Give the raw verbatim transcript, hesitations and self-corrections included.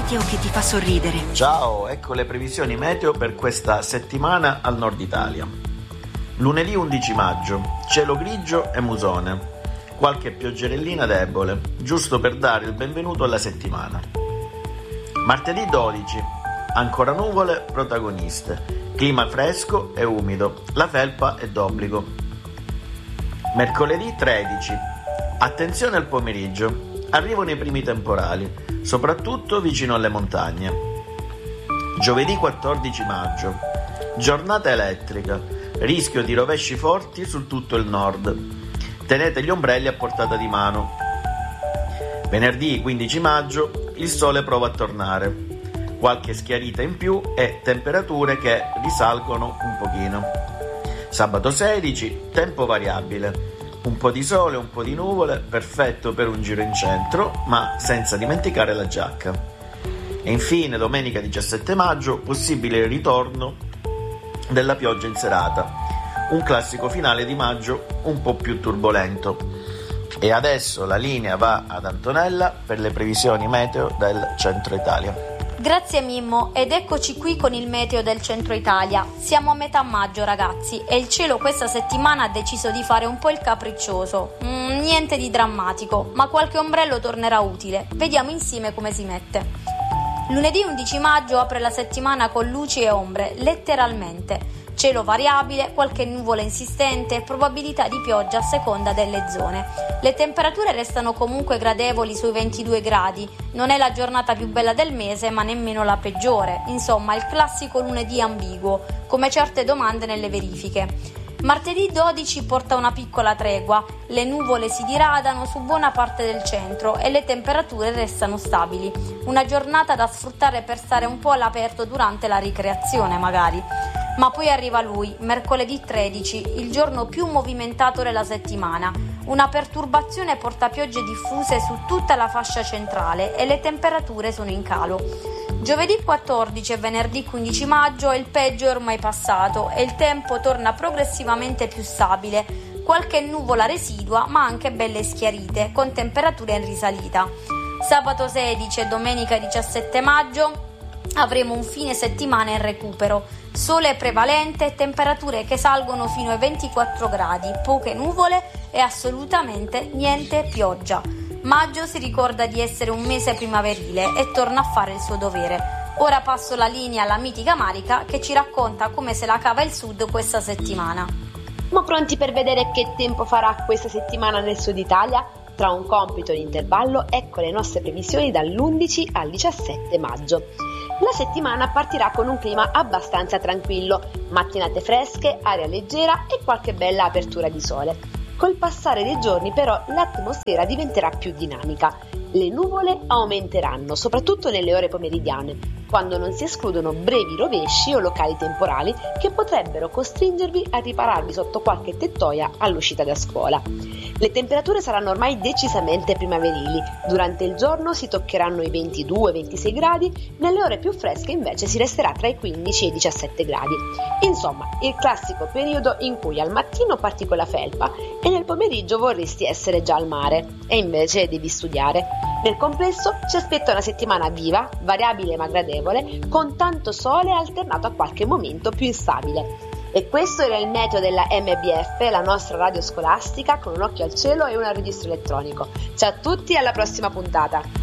meteo che ti fa sorridere. Ciao, ecco le previsioni meteo per questa settimana al nord Italia. Lunedì undici maggio, cielo grigio e musone, qualche pioggerellina debole, giusto per dare il benvenuto alla settimana. Martedì dodici, ancora nuvole protagoniste, clima fresco e umido, la felpa è d'obbligo. Mercoledì tredici, attenzione al pomeriggio, arrivano i primi temporali, soprattutto vicino alle montagne. Giovedì quattordici maggio, giornata elettrica, rischio di rovesci forti su tutto il nord. Tenete gli ombrelli a portata di mano. Venerdì quindici maggio, il sole prova a tornare, qualche schiarita in più e temperature che risalgono un pochino. Sabato sedici, tempo variabile. Un po' di sole, un po' di nuvole, perfetto per un giro in centro, ma senza dimenticare la giacca. E infine, domenica diciassette maggio, possibile il ritorno della pioggia in serata. Un classico finale di maggio un po' più turbolento. E adesso la linea va ad Antonella per le previsioni meteo del centro Italia. Grazie Mimmo, ed eccoci qui con il meteo del centro Italia. Siamo a metà maggio ragazzi e il cielo questa settimana ha deciso di fare un po' il capriccioso. Mm, niente di drammatico, ma qualche ombrello tornerà utile. Vediamo insieme come si mette. Lunedì undici maggio apre la settimana con luci e ombre, letteralmente. Cielo variabile, qualche nuvola insistente e probabilità di pioggia a seconda delle zone. Le temperature restano comunque gradevoli sui ventidue gradi. Non è la giornata più bella del mese, ma nemmeno la peggiore. Insomma, il classico lunedì ambiguo, come certe domande nelle verifiche. Martedì dodici porta una piccola tregua. Le nuvole si diradano su buona parte del centro e le temperature restano stabili. Una giornata da sfruttare per stare un po' all'aperto durante la ricreazione, magari. Ma poi arriva lui, mercoledì tredici, il giorno più movimentato della settimana. Una perturbazione porta piogge diffuse su tutta la fascia centrale e le temperature sono in calo. Giovedì quattordici e venerdì quindici maggio il peggio è ormai passato e il tempo torna progressivamente più stabile. Qualche nuvola residua, ma anche belle schiarite, con temperature in risalita. Sabato sedici e domenica diciassette maggio avremo un fine settimana in recupero. Sole prevalente e temperature che salgono fino ai ventiquattro gradi, poche nuvole e assolutamente niente pioggia. Maggio si ricorda di essere un mese primaverile e torna a fare il suo dovere. Ora passo la linea alla mitica Marica che ci racconta come se la cava il sud questa settimana. Siamo pronti per vedere che tempo farà questa settimana nel sud Italia? Tra un compito e un intervallo, ecco le nostre previsioni dall'undici al diciassette maggio. La settimana partirà con un clima abbastanza tranquillo, mattinate fresche, aria leggera e qualche bella apertura di sole. Col passare dei giorni però l'atmosfera diventerà più dinamica. Le nuvole aumenteranno, soprattutto nelle ore pomeridiane, quando non si escludono brevi rovesci o locali temporali che potrebbero costringervi a ripararvi sotto qualche tettoia all'uscita da scuola. Le temperature saranno ormai decisamente primaverili, durante il giorno si toccheranno i ventidue ventisei gradi, nelle ore più fresche invece si resterà tra i quindici e i diciassette gradi. Insomma, il classico periodo in cui al mattino parti con la felpa e nel pomeriggio vorresti essere già al mare e invece devi studiare. Nel complesso ci aspetta una settimana viva, variabile ma gradevole, con tanto sole alternato a qualche momento più instabile. E questo era il meteo della M B F, la nostra radio scolastica con un occhio al cielo e un registro elettronico. Ciao a tutti e alla prossima puntata!